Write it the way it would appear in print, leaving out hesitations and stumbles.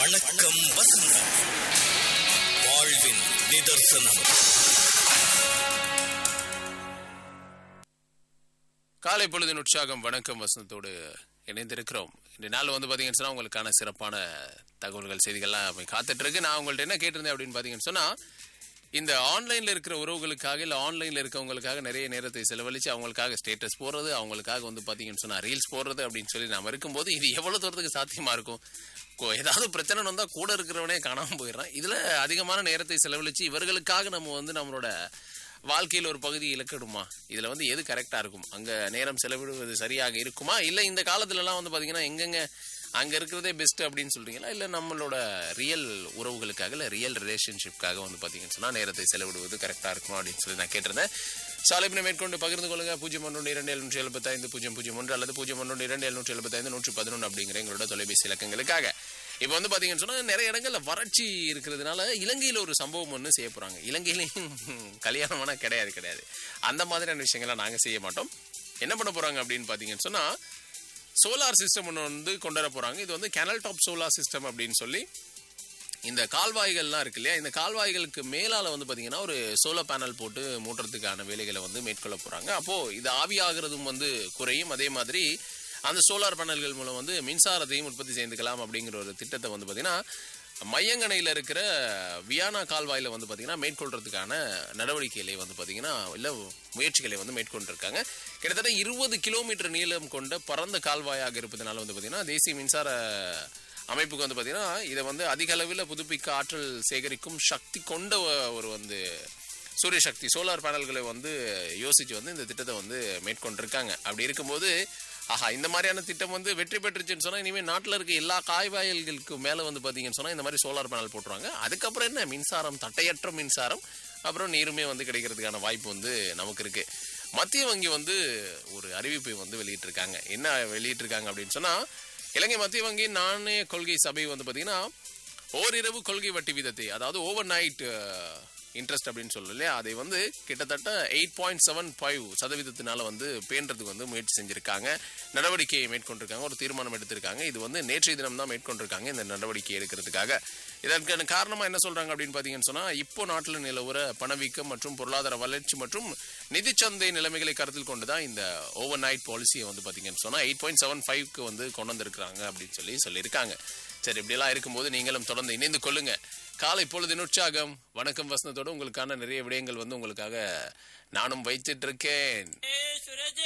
வணக்கம் வசந்தம், வாழ்வின் நிதர்சனம். காலை பொழுதின் உற்சாகம் வணக்கம் வசந்தத்தோடு இணைந்திருக்கிறோம். இந்த நாள் வந்து பாத்தீங்கன்னு சொன்னா உங்களுக்கான சிறப்பான தகவல்கள் செய்திகள்லாம் காத்துட்டு இருக்கு. நான் உங்கள்ட்ட என்ன கேட்டிருந்தேன் அப்படின்னு பாத்தீங்கன்னு சொன்னா, இந்த ஆன்லைன்ல இருக்கிற உறவுகளுக்காக இல்ல ஆன்லைன்ல இருக்கவங்களுக்காக நிறைய நேரத்தை செலவழிச்சு அவங்களுக்காக ஸ்டேட்டஸ் போடுறது, அவங்களுக்காக வந்து பாத்தீங்கன்னு சொன்னா ரீல்ஸ் போடுறது அப்படின்னு சொல்லி நாம இருக்கும்போது இது எவ்வளவு தூரத்துக்கு சாத்தியமா இருக்கும்? ஏதாவது பிரச்சனை வந்தா கூட இருக்கிறவனே காணாம போயிடுறான். இதுல அதிகமான நேரத்தை செலவழிச்சு இவர்களுக்காக நம்ம வந்து நம்மளோட வாழ்க்கையில் ஒரு பகுதி இழக்கணுமா? இதுல வந்து எது கரெக்டா இருக்கும்? அங்க நேரம் செலவிடுவது சரியாக இருக்குமா? இல்ல இந்த காலத்துல எல்லாம் வந்து பாத்தீங்கன்னா எங்கெங்க அங்க இருக்கிறதே பெஸ்ட் அப்படின்னு சொல்றீங்களா? இல்ல நம்மளோட ரியல் உறவுகளுக்காக இல்ல ரியல் ரிலேஷன்ஷிப்காக வந்து பாத்தீங்கன்னு சொன்னா நேரத்தை செலவிடுவது கரெக்டா இருக்குமா அப்படின்னு சொல்லி நான் கேட்டிருந்தேன். சாலைப்பினை மேற்கொண்டு பகிர்ந்து கொள்ளுங்க. 0122775 அல்லது 012275111 அப்படிங்கிற எங்களோட தொலைபேசி இலக்கங்களுக்காக. இப்ப வந்து பாத்தீங்கன்னு சொன்னா நிறைய இடங்கள்ல வறட்சி இருக்கிறதுனால இலங்கையில ஒரு சம்பவம் ஒண்ணு செய்ய போறாங்க. இலங்கையிலையும் கல்யாணமான கிடையாது. அந்த மாதிரியான விஷயங்களை நாங்க செய்ய மாட்டோம். என்ன பண்ண போறாங்க அப்படின்னு பாத்தீங்கன்னு சொன்னா, சோலார் சிஸ்டம் ஒன்று வந்து கொண்டு வர போறாங்க. இது வந்து கேனல் டாப் சோலார் சிஸ்டம் அப்படின்னு சொல்லி இந்த கால்வாய்கள்லாம் இருக்கு இல்லையா, இந்த கால்வாய்களுக்கு மேலால வந்து பாத்தீங்கன்னா ஒரு சோலார் பேனல் போட்டு மூட்டுறதுக்கான வேலைகளை வந்து மேற்கொள்ள போறாங்க. அப்போ இது ஆவியாகிறதும் வந்து குறையும். அதே மாதிரி அந்த சோலார் பேனல்கள் மூலம் வந்து மின்சாரத்தையும் உற்பத்தி செய்துக்கலாம் அப்படிங்கிற ஒரு திட்டத்தை வந்து பாத்தீங்கன்னா மையங்கணையில் இருக்கிற வியானா கால்வாயில வந்து பாத்தீங்கன்னா மேற்கொள்றதுக்கான நடவடிக்கைகளை வந்து பாத்தீங்கன்னா இல்ல முயற்சிகளை வந்து மேற்கொண்டிருக்காங்க. கிட்டத்தட்ட 20 கிலோமீட்டர் நீளம் கொண்ட பரந்த கால்வாயாக இருப்பதனால வந்து பாத்தீங்கன்னா தேசிய மின்சார அமைப்புக்கு வந்து பாத்தீங்கன்னா இதை வந்து அதிக அளவில் புதுப்பிக்க ஆற்றல் சேகரிக்கும் சக்தி கொண்ட ஒரு வந்து சூரிய சக்தி சோலார் பேனல்களை வந்து யோசிச்சு வந்து இந்த திட்டத்தை வந்து மேற்கொண்டிருக்காங்க. அப்படி இருக்கும்போது இந்த மாதிரியான திட்டம் வந்து வெற்றி பெற்றுச்சுன்னு சொன்னா இனிமேல் நாட்டில் இருக்க எல்லா காய்வாயல்களுக்கு மேல வந்து பாத்தீங்கன்னு சொன்னா இந்த மாதிரி சோலார் பேனல் போட்டுருவாங்க. அதுக்கப்புறம் என்ன மின்சாரம், தட்டையற்ற மின்சாரம், அப்புறம் நீருமே வந்து கிடைக்கிறதுக்கான வாய்ப்பு வந்து நமக்கு இருக்கு. மத்திய வங்கி வந்து ஒரு அறிவிப்பை வந்து வெளியிட்டிருக்காங்க. என்ன வெளியிட்டிருக்காங்க அப்படின்னு சொன்னா, இலங்கை மத்திய வங்கி நாணய கொள்கை சபை வந்து பாத்தீங்கன்னா ஓரிரவு கொள்கை வட்டி வீதத்தை, அதாவது ஓவர் நைட் இன்ட்ரெஸ்ட் அப்படின்னு சொல்லல இல்லையா, அதை வந்து கிட்டத்தட்ட 8.75% வந்து பேன்றதுக்கு வந்து முயற்சி செஞ்சிருக்காங்க. நடவடிக்கையை மேற்கொண்டிருக்காங்க, ஒரு தீர்மானம் எடுத்திருக்காங்க. இது வந்து நேற்றைய தினம் தான் மேற்கொண்டிருக்காங்க இந்த நடவடிக்கை எடுக்கிறதுக்காக. இதற்கான காரணமா என்ன சொல்றாங்க அப்படின்னு பாத்தீங்கன்னு சொன்னா, இப்போ நாட்டில் நிலவர பணவீக்கம் மற்றும் பொருளாதார வளர்ச்சி மற்றும் நிதிச்சந்தை நிலைமைகளை கருத்தில் கொண்டுதான் இந்த ஓவர் நைட் பாலிசியை வந்து பாத்தீங்கன்னு சொன்னா 8.75க்கு வந்து கொண்டு வந்திருக்காங்க அப்படின்னு சொல்லியிருக்காங்க. சரி, இப்படி எல்லாம் இருக்கும்போது நீங்களும் தொடர்ந்து இணைந்து கொள்ளுங்க. காலை பொழுதின் உற்சாகம் வணக்கம் வசந்தத்தோடு உங்களுக்கான நிறைய விடயங்கள் வந்து உங்களுக்காக நானும் வைத்துட்டு இருக்கேன்.